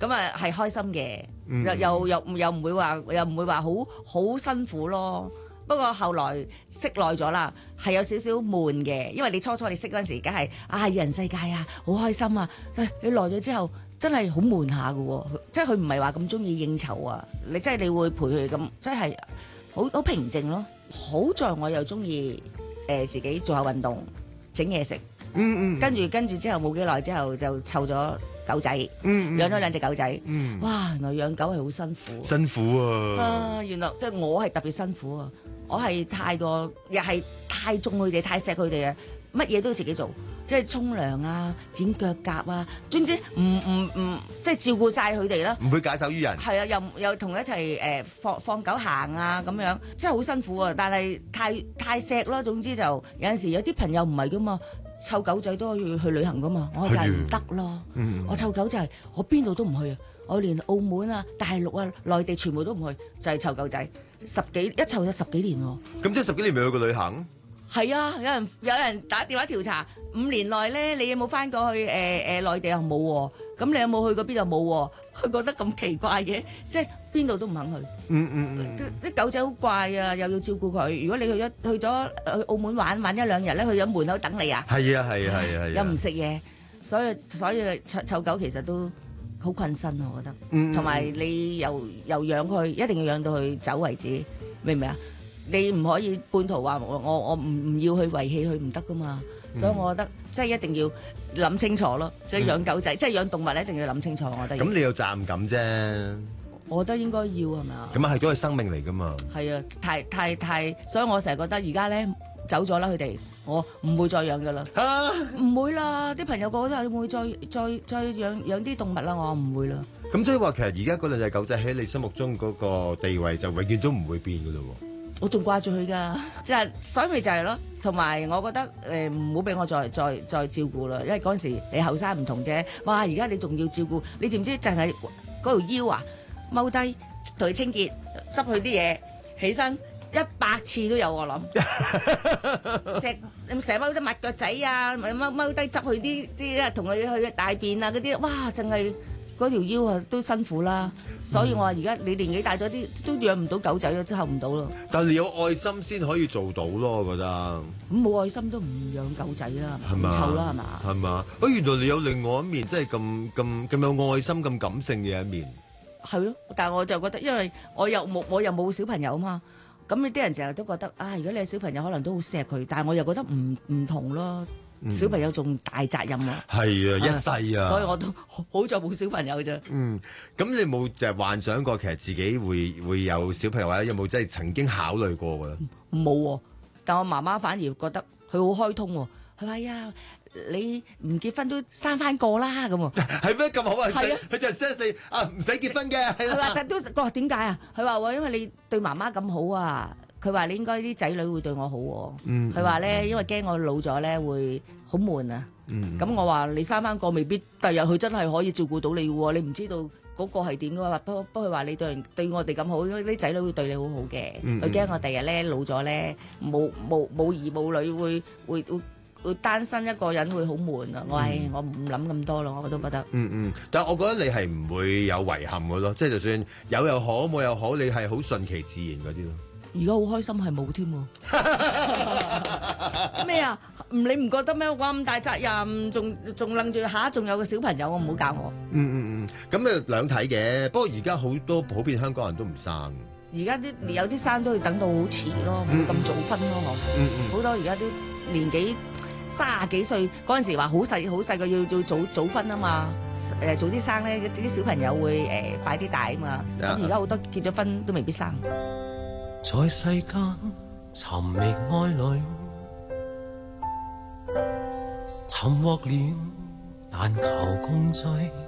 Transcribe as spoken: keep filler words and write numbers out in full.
咁啊係開心嘅， 嗯又又又又唔會話又唔會話好好辛苦咯。不過後來識耐咗啦，係有少少悶嘅，因為你初初你識嗰陣時，梗係啊二人世界啊，好開心啊！但係你耐咗之後，真係好悶下㗎喎，即係佢唔係話咁中意應酬啊，你真係你會陪佢咁，即係好好平靜咯。好在我又中意誒自己做下運動，整嘢食， 嗯嗯， 跟住跟住之後冇幾耐之後就湊咗狗仔， 嗯養咗兩隻狗仔， 嗯， 哇！原來養狗係好辛苦。 辛苦啊！ 啊！原來即係我係特別辛苦啊！我係太過又係太縱佢哋，太錫佢哋啊！乜嘢都要自己做，即係沖涼啊、剪腳甲啊，總之唔唔唔，即係照顧晒佢哋啦。 唔會假手於人。 係啊，又又同佢一齊誒、呃、放放狗行啊咁樣，真係好辛苦啊！但係太太錫咯，總之就有陣時有啲朋友唔係噶嘛，湊狗仔都可以去旅行噶嘛，我就係唔得咯。 嗯我湊狗就係我邊度都唔去啊！我連澳門啊、大陸啊、內地全部都唔去，就係、是、湊狗仔。十幾一湊咗十幾年喎。 咁即係十幾年未去過旅行？ 係啊，有人有人打電話調查，五年內咧，你有冇翻過去誒誒、呃、內地啊？冇喎。咁你有冇去過邊度？冇喎。佢覺得咁奇怪嘅，即係邊度都唔肯去。 嗯嗯嗯。 啲狗仔好怪啊，又要照顧佢。如果你去咗去咗去澳門玩玩一兩日咧，去咗門口等你啊。 係啊係啊係啊係啊。 又唔食嘢，所以所以湊湊狗其實都好困身啊，我覺得。 嗯。 同埋你又又養佢，一定要養到佢走為止，明唔明啊？你唔可以半途話我我我唔唔要去遺棄佢唔得噶嘛， 嗯、 所以我覺得即係一定要諗清楚咯。所以養狗仔、嗯、即係養動物咧，一定要諗清楚。我覺得。 咁你有責任感啫。 我覺得應該要係咪啊？ 咁啊係都係生命嚟噶嘛。係啊，太太太，所以我成日覺得而家咧走咗啦，佢哋我唔會再養噶啦。唔、啊、會啦，啲朋友個個都話你會再再再養養啲動物啦，我唔會啦。 咁即係話其實而家嗰兩隻狗仔喺你心目中嗰個地位就永遠都唔會變噶咯喎。 我仲掛住佢㗎，即係所以咪就係咯。同埋我覺得誒唔好俾我再再再照顧啦，因為嗰陣時你後生唔同啫。哇！而家你仲要照顧，你知唔知淨係嗰條腰啊，踎低同佢清潔，執佢啲嘢，起身一百次都有我諗。成成踎低抹腳仔啊，踎踎低執佢啲啲同佢去大便啊嗰啲，哇！淨係嗰條腰啊都辛苦啦。所以我話而家你年紀大咗啲，都養唔到狗仔咯，真係唔到咯。 但係你有愛心先可以做到咯，我覺得。 咁冇愛心都唔養狗仔啦， 係嘛？ 臭啦係嘛？ 係嘛？啊，原來你有另外一面，即係咁咁咁有愛心、咁感性嘅一面。係咯，但係我就覺得，因為我又冇我又冇小朋友啊嘛，咁啲人成日都覺得啊，如果你係小朋友，可能都好錫佢，但係我又覺得唔唔同咯。小朋友仲大責任啊！ 係啊，一世啊！ 所以我都好在冇小朋友啫。 嗯，咁你冇就係幻想過其實自己會會有小朋友，或者有冇即係曾經考慮過㗎？ 冇喎，但我媽媽反而覺得佢好開通喎。佢話呀，你唔結婚都生翻個啦咁喎。 係咩咁好啊？ 係啊， 佢就係 set 你啊，唔使結婚嘅。 係啦，但都佢話點解啊？佢話喎，因為你對媽媽咁好啊。佢話你應該啲仔女會對我好喎。嗯。佢話咧，因為驚我老咗咧會好悶啊。嗯。咁我話你生翻個未必第日佢真係可以照顧到你喎。你唔知道嗰個係點嘅話，不不佢話你對人對我哋咁好，啲仔女會對你好好嘅。嗯。佢驚我第日咧老咗咧冇冇冇兒冇女會會會會單身一個人會好悶啊。我係我唔諗咁多咯，我都覺得。 嗯嗯。但係我覺得你係唔會有遺憾嘅咯，即係就算有又好冇又好，你係好順其自然嗰啲咯。 而家好開心係冇添喎，咩啊？唔你唔覺得咩？我咁大責任，仲仲諗住下仲有個小朋友，我唔好教我。嗯嗯嗯，咁誒兩睇嘅。不過而家好多普遍香港人都唔生。 而家啲有啲生都要等到好遲咯，唔會咁早婚咯，嗬。嗯嗯。好多而家啲年紀三十幾歲嗰陣時話好細好細個要要早早婚啊嘛，誒早啲生咧，啲小朋友會誒快啲大啊嘛。咁而家好多結咗婚都未必生。 在世間尋覓愛侶，尋獲了但求共聚。